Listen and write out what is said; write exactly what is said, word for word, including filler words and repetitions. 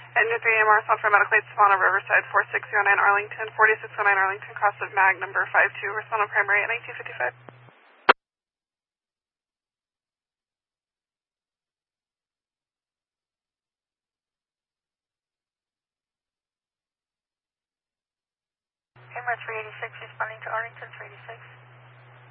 Engine three A M R, Software Medical Aid, Savannah Riverside, four six zero nine Arlington, forty-six oh nine Arlington, cross of mag number five two, Horizontal Primary at nineteen fifty-five. A M R three eighty-six, responding to Arlington three eighty-six.